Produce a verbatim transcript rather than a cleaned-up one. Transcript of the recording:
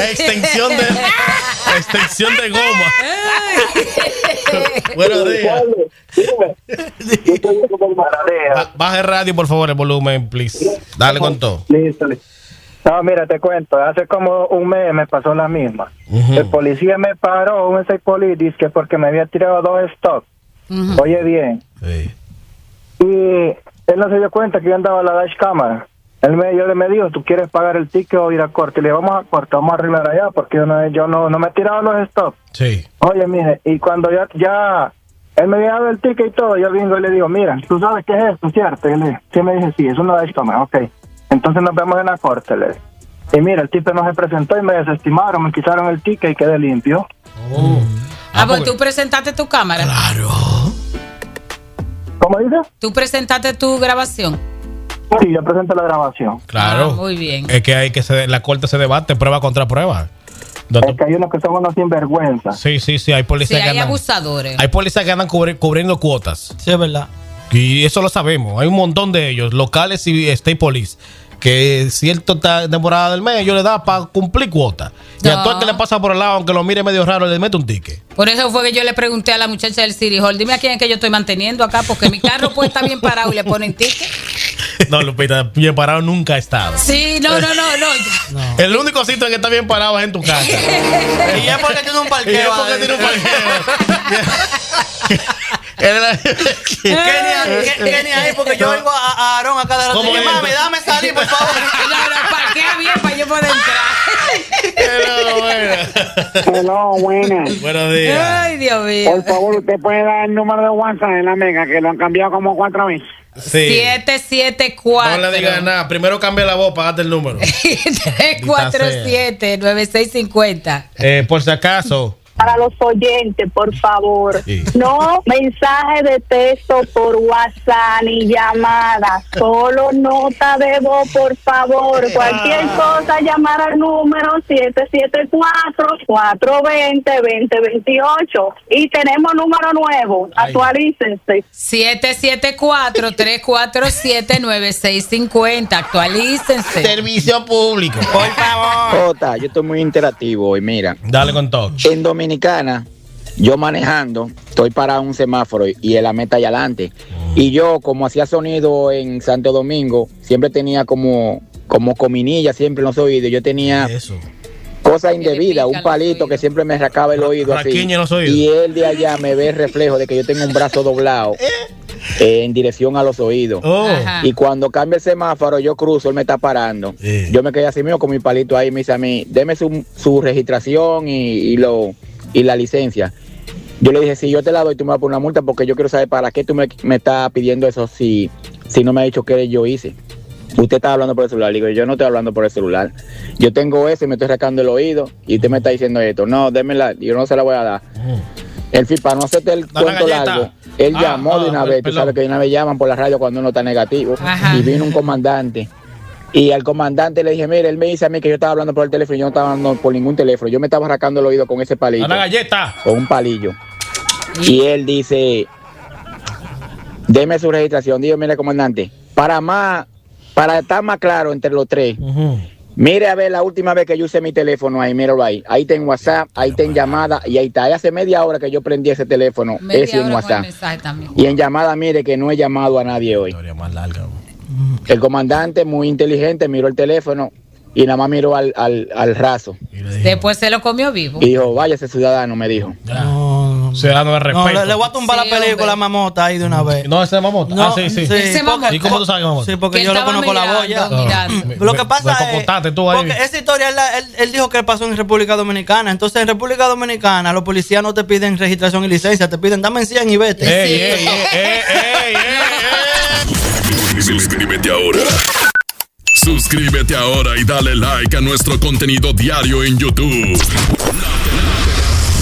extensión de extensión de goma. Buenos días. Ba- Baja el radio, por favor, el volumen, please. Dale con todo. Listo, listo. No, mira, te cuento, hace como un mes me pasó la misma. Uh-huh. El policía me paró, un ese poli, dice que porque me había tirado dos stops. Uh-huh. Oye bien. Sí. Y él no se dio cuenta que yo andaba a la dash cámara. Él me, yo le me dijo, ¿tú quieres pagar el ticket o ir a corte? Y le digo, vamos a corte, vamos a arreglar allá, porque yo no, yo no, no me he tirado los stops. Sí. Oye, mire, y cuando ya, ya, él me había dado el ticket y todo, yo vengo y le digo, mira, ¿tú sabes qué es esto, cierto? Y él le, sí, me dice, sí, es una dash cámara, ok. Entonces nos vemos en la corte, le digo. Y mira, el tipo no se presentó y me desestimaron, me quitaron el ticket y quedé limpio. Oh. Ah, pues tú presentaste tu cámara. Claro. ¿Cómo dices? Tú presentaste tu grabación. Sí, yo presenté la grabación. Claro. Ah, muy bien. Es que hay que se, la corte se debate prueba contra prueba. Es que hay unos que son unos sinvergüenza. Sí, sí, sí, hay policías sí, que hay andan, abusadores. Hay policías que andan cubri, cubriendo cuotas. Sí, es verdad. Y eso lo sabemos. Hay un montón de ellos, locales y state police, que cierta temporada del mes yo le da para cumplir cuota. Y no. A todo el que le pasa por el lado, aunque lo mire medio raro, le mete un ticket. Por eso fue que yo le pregunté a la muchacha del City Hall, dime a quién es que yo estoy manteniendo acá, porque mi carro puede estar bien parado y le ponen ticket. No, Lupita, bien parado nunca ha estado. Sí, no, no, no, no. no. El único sitio en que está bien parado es en tu casa. Y es porque tiene un parqueo. Y es porque tiene un parqueo. Kenny ahí, porque yo oigo a Aarón acá de la noche. Mami, dame salir, por favor. No, no, parquea bien para yo poder entrar. Hello, buenas. Buenos días. Ay, Dios mío. Por favor, usted puede dar el número de WhatsApp en la Mega, que lo han cambiado como cuatro veces. Sí. siete siete cuatro. No le digas nada. Primero cambia la voz, pagate el número. tres cuatro siete, nueve seis cinco cero. Eh, por si acaso. Para los oyentes, por favor, sí. No mensaje de texto por WhatsApp ni llamada, solo nota de voz, por favor. Cualquier cosa, llamar al número siete siete cuatro, cuatro dos cero, dos cero dos ocho. Y tenemos número nuevo, actualícense. siete siete cuatro, tres cuatro siete, nueve seis cinco cero, actualícense. Servicio público, por favor. Jota, yo estoy muy interactivo hoy, mira. Dale con todo. En Dominicana, yo manejando, estoy parado en un semáforo y en la meta allá adelante. Mm. Y yo, como hacía sonido en Santo Domingo, siempre tenía como, como cominilla siempre en los oídos. Yo tenía eso. Cosas indebidas, un palito que siempre me rascaba el oído así. En los oídos. Y él de allá me ve el reflejo de que yo tengo un brazo doblado eh, en dirección a los oídos. Oh. Y cuando cambia el semáforo, yo cruzo, él me está parando. Sí. Yo me quedé así mismo con mi palito ahí, me dice a mí, deme su, su registración y, y lo... y la licencia. Yo le dije, si yo te la doy, tú me vas a poner una multa, porque yo quiero saber para qué tú me, me estás pidiendo eso si, si no me has dicho qué yo hice. Usted está hablando por el celular. Le digo, yo no estoy hablando por el celular. Yo tengo eso y me estoy rascando el oído y usted me está diciendo esto. No, démela, yo no se la voy a dar. El fin, para no hacerte el Dale cuento largo, él ah, llamó ah, de una vez. Tú sabes que de una vez llaman por la radio cuando uno está negativo. Ajá. Y vino un comandante. Y al comandante le dije, mire, él me dice a mí que yo estaba hablando por el teléfono y yo no estaba hablando por ningún teléfono. Yo me estaba rascando el oído con ese palillo. Una galleta. Con un palillo. Y él dice, deme su registración. Digo, mire, comandante, para más, para estar más claro entre los tres, uh-huh. Mire a ver la última vez que yo usé mi teléfono ahí, míralo ahí. Ahí está en WhatsApp, ahí está en llamada y ahí está. Ahí hace media hora que yo prendí ese teléfono, media ese en WhatsApp. Y en llamada, mire que no he llamado a nadie hoy. Más larga, el comandante, muy inteligente, miró el teléfono y nada más miró al, al, al raso. Después se lo comió vivo. Y dijo, váyase ciudadano, me dijo. No, no, ciudadano de respeto. No, le, le voy a tumbar sí, la película la mamota ahí de una vez. No, ese es mamota. No, ah, sí, sí. sí. Ese porque, ¿Y cómo tú sabes mamota? Sí, porque yo lo conozco la boya. No, lo que pasa es tú ahí. porque esa historia él, él, él dijo que pasó en República Dominicana. Entonces en República Dominicana los policías no te piden registración y licencia, te piden dame en cien y vete. Ey, sí. ey, ey, ey, ey, ey. Suscríbete ahora. Suscríbete ahora y dale like a nuestro contenido diario en YouTube.